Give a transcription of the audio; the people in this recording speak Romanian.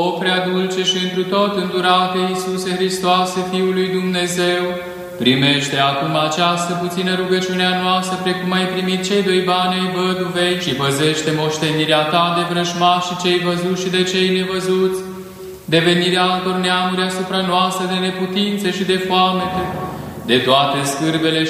O prea dulce și întru tot îndurate Iisuse Hristoase, Fiul lui Dumnezeu, primește acum această puțină rugăciune a noastră, precum ai primit cei 2 bani ai văduvei, și păzește moștenirea ta de vrăjmași și cei văzuți și de cei nevăzuți, de venirea altor neamuri asupra noastră, de neputințe și de foamete, de toate scârbele